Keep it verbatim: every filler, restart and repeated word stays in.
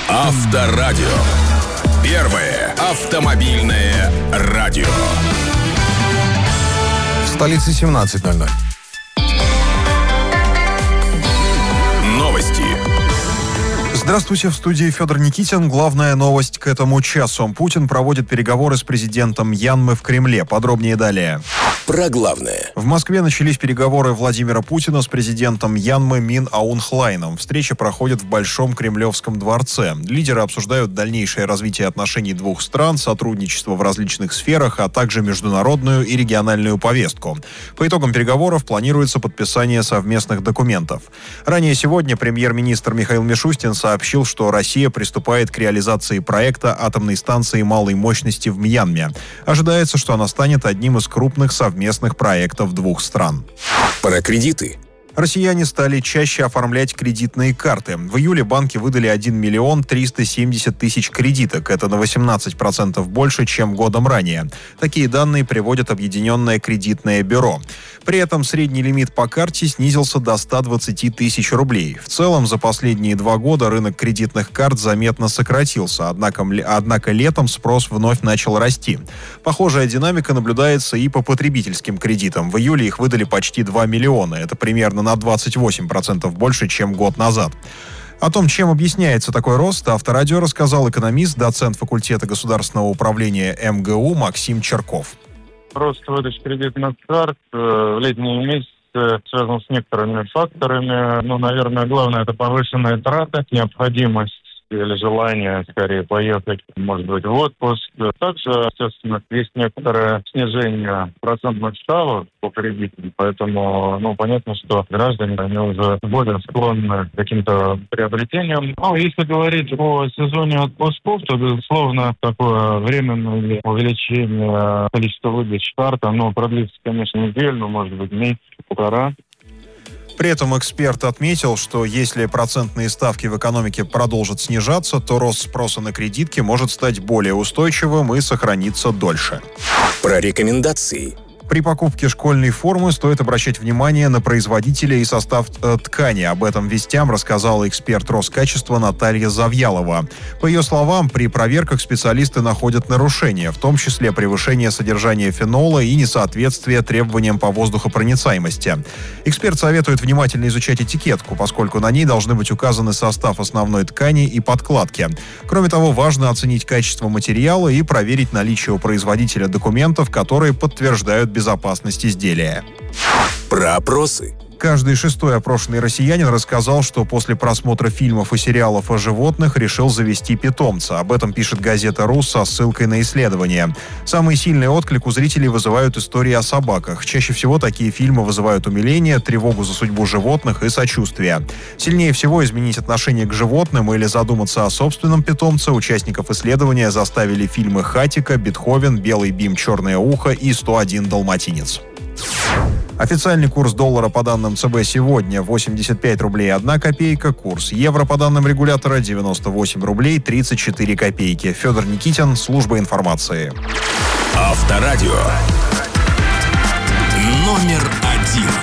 Авторадио. Первое автомобильное радио. В столице семнадцать ноль ноль. Новости. Здравствуйте, в студии Федор Никитин. Главная новость к этому часу. Путин проводит переговоры с президентом Мьянмы в Кремле. Подробнее далее. Про главное. В Москве начались переговоры Владимира Путина с президентом Мьянмы Мин Аун Хлайном. Встреча проходит в Большом Кремлевском дворце. Лидеры обсуждают дальнейшее развитие отношений двух стран, сотрудничество в различных сферах, а также международную и региональную повестку. По итогам переговоров планируется подписание совместных документов. Ранее сегодня премьер-министр Михаил Мишустин сообщил, что Россия приступает к реализации проекта атомной станции малой мощности в Мьянме. Ожидается, что она станет одним из крупных совместных совместных проектов двух стран. Про кредиты. Россияне стали чаще оформлять кредитные карты. В июле банки выдали один миллион триста семьдесят тысяч кредиток. Это на восемнадцать процентов больше, чем годом ранее. Такие данные приводит Объединенное кредитное бюро. При этом средний лимит по карте снизился до ста двадцати тысяч рублей. В целом, за последние два года рынок кредитных карт заметно сократился, однако, однако летом спрос вновь начал расти. Похожая динамика наблюдается и по потребительским кредитам. В июле их выдали почти два миллиона. Это примерно на двадцать восемь процентов больше, чем год назад. О том, чем объясняется такой рост, Авторадио рассказал экономист, доцент факультета государственного управления эм гэ у Максим Черков. Рост выдачи кредитных карт в летние месяцы связан с некоторыми факторами. Ну, наверное, главное – это повышенная трата, необходимость или желание скорее поехать, может быть, в отпуск. Также, естественно, есть некоторое снижение процентных ставок по кредитам, поэтому, ну, понятно, что граждане, они уже более склонны к каким-то приобретениям. Ну, если говорить о сезоне отпусков, то, безусловно, такое временное увеличение количества выдач карт, оно продлится, конечно, неделю, но, может быть, месяц, полтора. При этом эксперт отметил, что если процентные ставки в экономике продолжат снижаться, то рост спроса на кредитки может стать более устойчивым и сохраниться дольше. Про рекомендации. При покупке школьной формы стоит обращать внимание на производителя и состав э, ткани. Об этом «Вестям» рассказала эксперт Роскачества Наталья Завьялова. По ее словам, при проверках специалисты находят нарушения, в том числе превышение содержания фенола и несоответствие требованиям по воздухопроницаемости. Эксперт советует внимательно изучать этикетку, поскольку на ней должны быть указаны состав основной ткани и подкладки. Кроме того, важно оценить качество материала и проверить наличие у производителя документов, которые подтверждают безопасность изделия. Про опросы. Каждый шестой опрошенный россиянин рассказал, что после просмотра фильмов и сериалов о животных решил завести питомца. Об этом пишет газета «Рус» со ссылкой на исследование. Самый сильный отклик у зрителей вызывают истории о собаках. Чаще всего такие фильмы вызывают умиление, тревогу за судьбу животных и сочувствие. Сильнее всего изменить отношение к животным или задуматься о собственном питомце участников исследования заставили фильмы «Хатико», «Бетховен», «Белый бим, черное ухо» и «сто один далматинец». Официальный курс доллара по данным цэ бэ сегодня восемьдесят пять рублей одна копейка, курс евро по данным регулятора девяносто восемь рублей тридцать четыре копейки. Федор Никитин, служба информации. Авторадио. Номер один.